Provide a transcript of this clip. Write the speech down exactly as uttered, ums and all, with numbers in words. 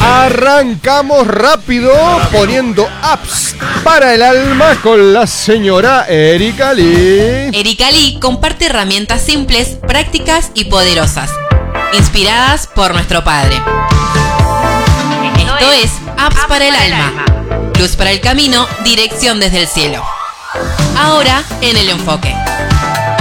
Arrancamos rápido poniendo apps para el alma con la señora Erika Lee. Erika Lee comparte herramientas simples, prácticas y poderosas, inspiradas por nuestro padre. Esto es Apps para el alma. Luz para el camino, dirección desde el cielo. Ahora en El Enfoque.